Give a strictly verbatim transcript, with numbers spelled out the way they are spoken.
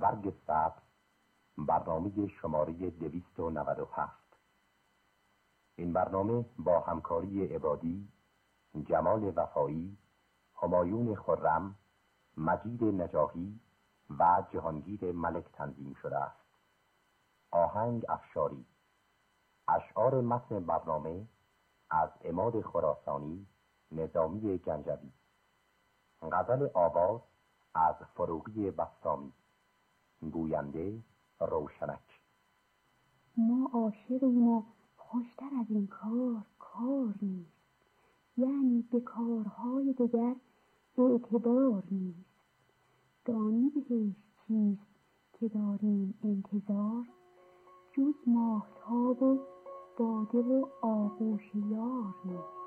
برگ سبز، برنامه شماره دویست و نود و هفت. این برنامه با همکاری عبادی، جمال وفایی، همایون خرم، مجید نجاحی و جهانگیر ملک تنظیم شده است. آهنگ افشاری. اشعار متن برنامه از عماد خراسانی، نظامی گنجوی. غزل آواز از فروغی بسطامی. گوینده روشنک. ما عاشقیم و خوشتر از این کار کار نیست، یعنی به کارهای دگر اعتبار نیست. دانی بهشت چیست که داریم انتظار، جز ماهتاب و باده و آغوش یار نیست.